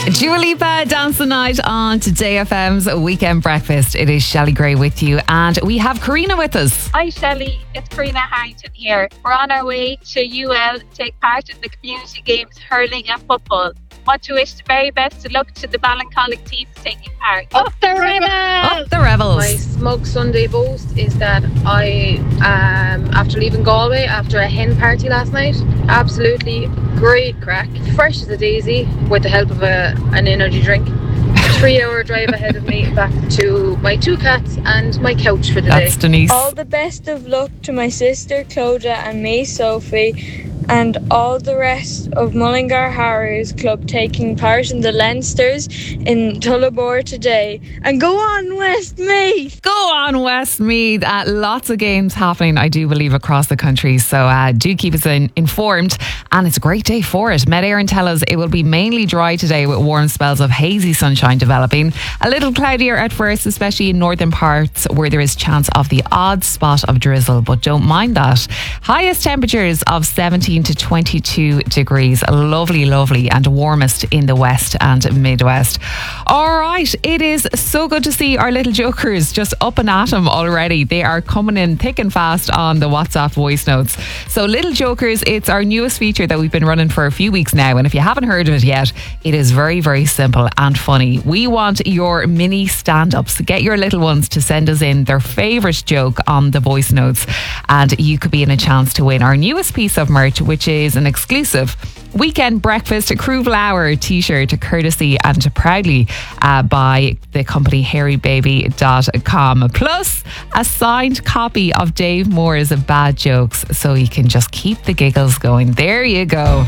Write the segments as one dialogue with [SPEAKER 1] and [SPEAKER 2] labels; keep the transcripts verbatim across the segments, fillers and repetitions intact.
[SPEAKER 1] Dua Lipa, Dance the Night on Today F M's Weekend Breakfast. It is Shelley Gray with you, and we have Karina with us.
[SPEAKER 2] Hi Shelley, it's Karina Harrington here. We're on our way to U L to take part in the community games, hurling and football. Want to wish the very best of luck to the Ballincollig team taking part. Up the Rebels!
[SPEAKER 1] Up the Rebels!
[SPEAKER 3] My smug Sunday boast is that I, um, after leaving Galway after a hen party last night, absolutely great crack, fresh as a daisy with the help of a, an energy drink. A three hour drive ahead of me back to my two cats and my couch for the
[SPEAKER 1] That's
[SPEAKER 3] day.
[SPEAKER 1] Denise.
[SPEAKER 4] All the best of luck to my sister Clodagh and me Sophie, and all the rest of Mullingar Harriers Club taking part in the Leinsters in Tullabore today. And go on Westmeath!
[SPEAKER 1] Go on Westmeath. Uh, lots of games happening, I do believe, across the country. So uh, do keep us in, informed. And it's a great day for it. Met Éireann tell us it will be mainly dry today with warm spells of hazy sunshine developing. A little cloudier at first, especially in northern parts where there is chance of the odd spot of drizzle. But don't mind that. Highest temperatures of seventeen to twenty-two degrees. Lovely, lovely, and warmest in the west and midwest. All right, it is so good to see our little jokers just up and at 'em already. They are coming in thick and fast on the WhatsApp voice notes. So Little Jokers, it's our newest feature that we've been running for a few weeks now, and if you haven't heard of it yet, it is very, very simple and funny. We want your mini stand-ups. Get your little ones to send us in their favourite joke on the voice notes, and you could be in a chance to win our newest piece of merch, which is an exclusive Weekend Breakfast Cruval Hour t-shirt, courtesy and proudly uh, by the company hairy baby dot com, plus a signed copy of Dave Moore's Bad Jokes, so you can just keep the giggles going. There you go.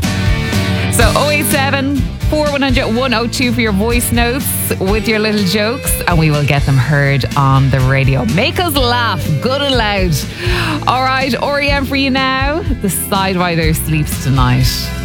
[SPEAKER 1] So oh eight seven, four one zero zero, one zero two for your voice notes with your little jokes, and we will get them heard on the radio. Make us laugh good and loud. All right, R E M for you now. The Sidewinder sleeps tonight.